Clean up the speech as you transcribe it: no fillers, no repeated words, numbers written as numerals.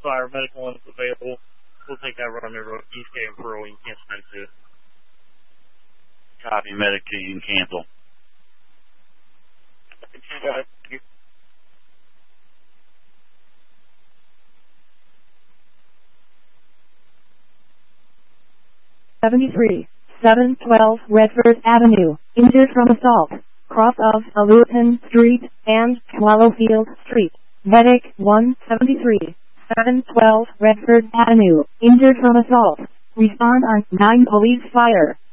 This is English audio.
fire. Medical is available. We'll take that run there, East K and Pearl. You can't spend it. Copy, medic, you can cancel. Got it. 73, 712 Redford Avenue, injured from assault, cross of Aluton Street and Swallowfield Street. Medic 173, 712 Redford Avenue, injured from assault. Respond on 9 police fire.